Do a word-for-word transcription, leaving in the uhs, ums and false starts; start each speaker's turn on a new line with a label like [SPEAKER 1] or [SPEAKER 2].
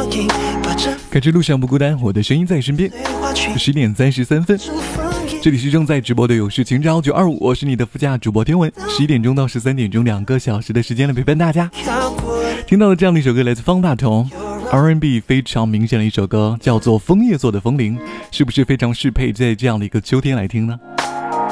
[SPEAKER 1] 感知路上不孤单，我的声音在身边。十点三十三分，这里是正在直播的有事情找九二五，我是你的副驾主播天文。十一点钟到十三点钟，两个小时的时间来陪伴大家。听到了这样的一首歌，来自方大同 R and B 非常明显的一首歌，叫做枫叶做的风铃，是不是非常适配在这样的一个秋天来听呢？